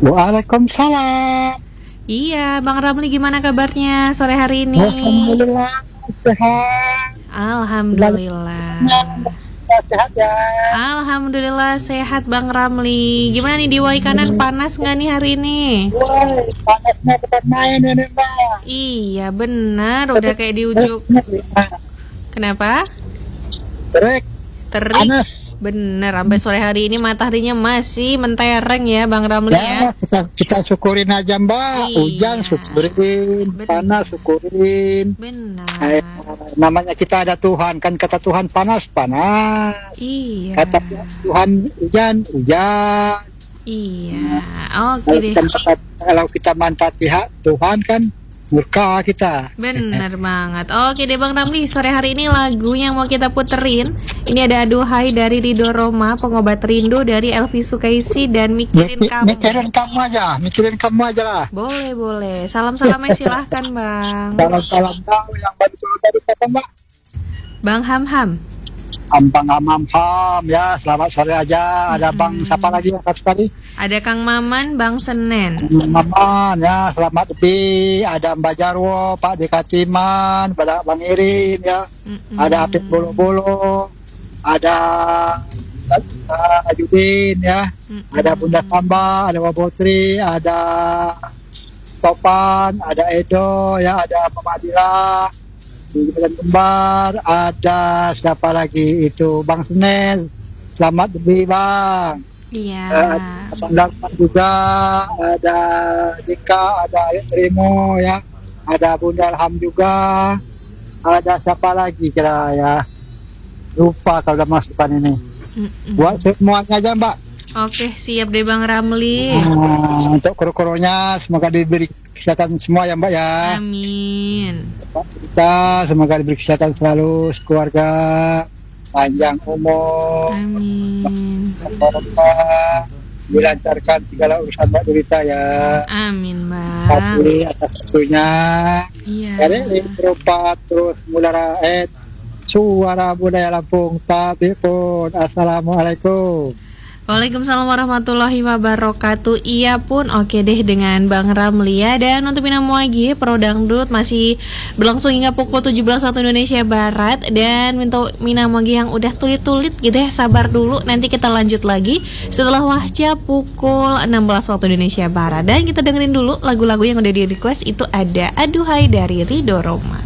Waalaikumsalam. Iya, Bang Ramli gimana kabarnya sore hari ini? Alhamdulillah sehat. Alhamdulillah. Sehat ya. Alhamdulillah sehat Bang Ramli. Gimana nih di Waikanan, panas nggak nih hari ini? Woi, panasnya tempat main ini Mbak. Iya benar, udah kayak di ujung. Kenapa? Terik. Terik. Panas. Bener, sampai sore hari ini mataharinya masih mentereng ya Bang Ramli ya. Kita syukurin aja Mbak. Iya. Hujan syukurin, Bener. panas syukurin. Benar. Namanya kita ada Tuhan, kan kata Tuhan panas. Iya. Kata Tuhan hujan. Iya. Oke deh. Kalau kita mentaati hak Tuhan kan murka kita. Bener banget. Oke deh Bang Ramli, sore hari ini lagu yang mau kita puterin ini ada Aduhai dari Ridho Roma, Pengobat Rindu dari Elvi Sukaisi, dan Mikirin Kamu. Mikirin kamu aja lah. Boleh. Salam-salamnya silahkan Bang. Salam tahu yang baru tadi kata Mbak. Bang Ham. Bang Ham ya, selamat sore aja. Ada Bang siapa lagi yang satu tadi? Ada Kang Maman, Bang Senen. Maman ya, selamat lebih. Ada Mbak Jarwo, Pak Dekatiman, ada Bang Irin ya. Ada Apip Bolo-Bolo. Ada Ajudin ya. Ada Bunda Samba, ada Wabotri, ada Topan, ada Edo ya, ada Pemadila, Jalan Kembar, ada siapa lagi itu Bang Senen. Selamat lebih Bang. Iya. Bang Darman juga, ada Dika, ada Rimo ya, ada Bunda Ilham juga, ada siapa lagi kira ya, lupa kalau udah masukkan ini. Buat semuanya aja Mbak. Oke, siap deh Bang Ramli. Untuk kru-krunya semoga diberi kesehatan semua ya Mbak ya. Amin. Kita semoga diberi kesehatan selalu, keluarga panjang umur. Amin. Semoga dilancarkan segala urusan Mbak Durita ya. Amin Bang. Tapi atas waktunya. Iya. Dari berupa terus mulara suara budaya Lampung Tabipun. Assalamualaikum. Waalaikumsalam warahmatullahi wabarakatuh. Iya pun, oke deh dengan Bang Ramli ya. Dan untuk Mina Muagi, Pro Dangdut masih berlangsung hingga pukul 17 waktu Indonesia Barat. Dan untuk Mina Muagi yang udah tulit-tulit gitu ya, sabar dulu, nanti kita lanjut lagi setelah Wahca pukul 16 waktu Indonesia Barat. Dan kita dengerin dulu lagu-lagu yang udah di request. Itu ada Aduhai dari Ridho Roma.